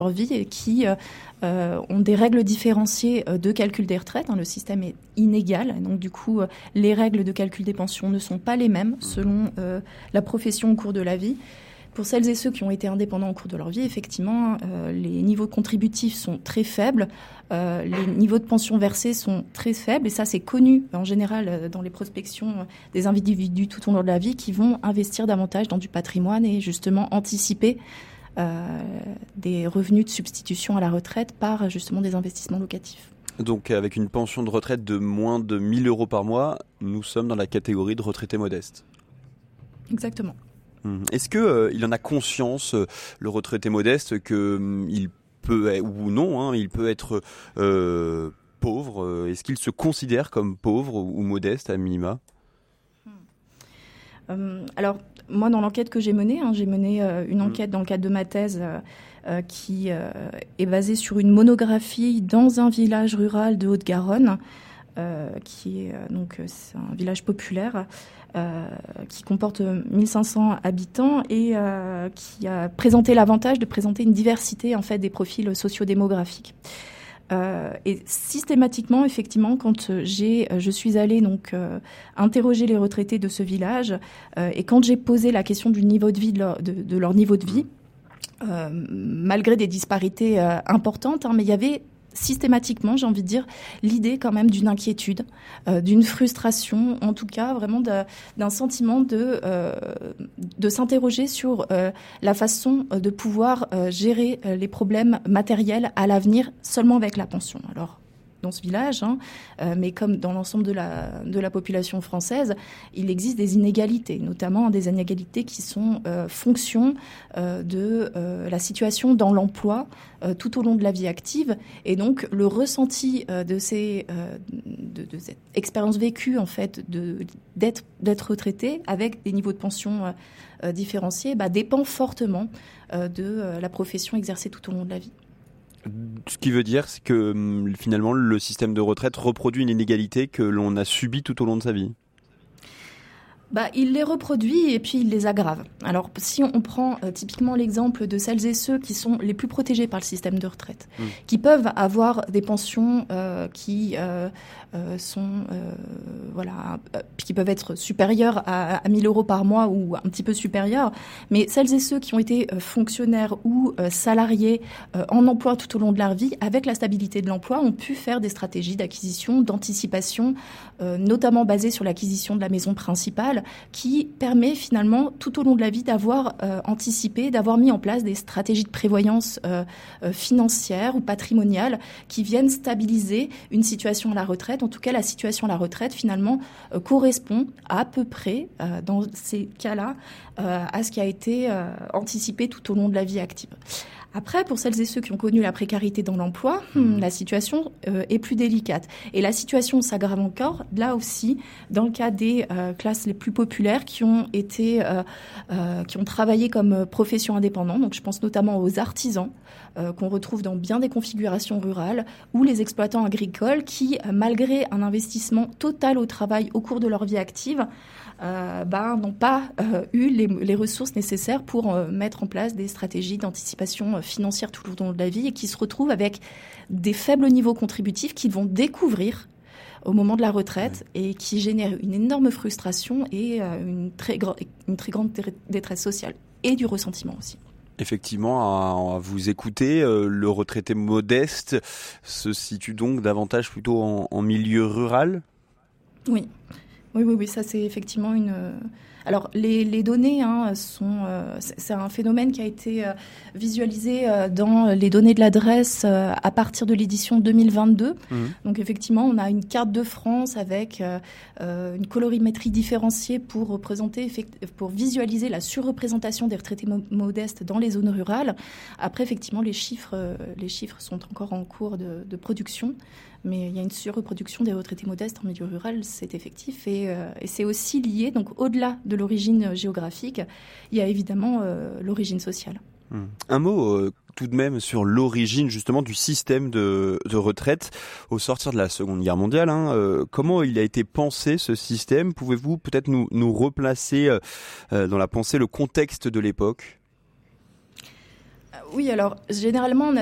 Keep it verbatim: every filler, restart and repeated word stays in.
leur vie et qui euh, ont des règles différenciées de calcul des retraites. Le système est inégal, donc du coup, les règles de calcul des pensions ne sont pas les mêmes selon euh, la profession au cours de la vie. Pour celles et ceux qui ont été indépendants au cours de leur vie, effectivement, euh, les niveaux contributifs sont très faibles, euh, les niveaux de pension versés sont très faibles, et ça c'est connu en général dans les prospections des individus tout au long de la vie qui vont investir davantage dans du patrimoine et justement anticiper euh, des revenus de substitution à la retraite par justement des investissements locatifs. Donc avec une pension de retraite de moins de mille euros par mois, nous sommes dans la catégorie de retraités modestes. Exactement. Est-ce qu'il euh, en a conscience, euh, le retraité modeste, qu'il euh, peut, ou non, hein, il peut être euh, pauvre euh, Est-ce qu'il se considère comme pauvre ou, ou modeste à minima ? euh, Alors, moi, dans l'enquête que j'ai menée, hein, j'ai mené euh, une enquête dans le cadre de ma thèse euh, euh, qui euh, est basée sur une monographie dans un village rural de Haute-Garonne, euh, qui est euh, donc c'est un village populaire. Euh, qui comporte mille cinq cents habitants et euh, qui a présenté l'avantage de présenter une diversité en fait des profils sociodémographiques. Euh, et systématiquement, effectivement, quand j'ai, je suis allée donc euh, interroger les retraités de ce village euh, et quand j'ai posé la question du niveau de vie de leur, de, de leur niveau de vie, euh, malgré des disparités euh, importantes, hein, mais il y avait systématiquement, j'ai envie de dire, l'idée quand même d'une inquiétude, euh, d'une frustration, en tout cas vraiment de, d'un sentiment de, euh, de s'interroger sur euh, la façon de pouvoir euh, gérer euh, les problèmes matériels à l'avenir seulement avec la pension. Alors, dans ce village, hein, euh, mais comme dans l'ensemble de la, de la population française, il existe des inégalités, notamment des inégalités qui sont euh, fonction euh, de euh, la situation dans l'emploi euh, tout au long de la vie active, et donc le ressenti euh, de ces euh, de, de cette expérience vécue en fait de d'être d'être retraité avec des niveaux de pension euh, euh, différenciés, bah, dépend fortement euh, de euh, la profession exercée tout au long de la vie. Ce qui veut dire c'est que finalement le système de retraite reproduit une inégalité que l'on a subie tout au long de sa vie. Bah, il les reproduit et puis il les aggrave. Alors, si on prend euh, typiquement l'exemple de celles et ceux qui sont les plus protégés par le système de retraite, mmh. qui peuvent avoir des pensions euh, qui euh, euh, sont, euh, voilà, euh, qui peuvent être supérieures à, à mille euros par mois ou un petit peu supérieures, mais celles et ceux qui ont été euh, fonctionnaires ou euh, salariés euh, en emploi tout au long de leur vie, avec la stabilité de l'emploi, ont pu faire des stratégies d'acquisition, d'anticipation, euh, notamment basées sur l'acquisition de la maison principale, qui permet finalement tout au long de la vie d'avoir euh, anticipé, d'avoir mis en place des stratégies de prévoyance euh, euh, financière ou patrimoniale qui viennent stabiliser une situation à la retraite. En tout cas, la situation à la retraite finalement euh, correspond à peu près, euh, dans ces cas-là, euh, à ce qui a été euh, anticipé tout au long de la vie active. Après, pour celles et ceux qui ont connu la précarité dans l'emploi, mmh. la situation euh, est plus délicate. Et la situation s'aggrave encore, là aussi, dans le cas des euh, classes les plus populaires qui ont été, euh, euh, qui ont travaillé comme profession indépendante. Donc, je pense notamment aux artisans euh, qu'on retrouve dans bien des configurations rurales, ou les exploitants agricoles qui, euh, malgré un investissement total au travail au cours de leur vie active, Euh, bah, n'ont pas euh, eu les, les ressources nécessaires pour euh, mettre en place des stratégies d'anticipation euh, financière tout au long de la vie et qui se retrouvent avec des faibles niveaux contributifs qu'ils vont découvrir au moment de la retraite et qui génèrent une énorme frustration et euh, une, très gro- une très grande détresse sociale et du ressentiment aussi. Effectivement, à, à vous écouter, euh, le retraité modeste se situe donc davantage plutôt en, en milieu rural ? Oui. Oui, oui, oui, ça c'est effectivement une... Alors les, les données hein, sont... Euh, c'est un phénomène qui a été euh, visualisé euh, dans les données de l'adresse euh, à partir de l'édition deux mille vingt-deux. Mmh. Donc effectivement, on a une carte de France avec euh, euh, une colorimétrie différenciée pour représenter, pour visualiser la surreprésentation des retraités mo- modestes dans les zones rurales. Après, effectivement, les chiffres, euh, les chiffres sont encore en cours de, de production. Mais il y a une surreproduction des retraités modestes en milieu rural, c'est effectif. Et, euh, et c'est aussi lié, donc au-delà de l'origine géographique, il y a évidemment euh, l'origine sociale. Mmh. Un mot euh, tout de même sur l'origine justement du système de, de retraite au sortir de la Seconde Guerre mondiale. Hein, euh, comment il a été pensé ce système ? Pouvez-vous peut-être nous, nous replacer euh, dans la pensée le contexte de l'époque ? Oui, alors généralement, on a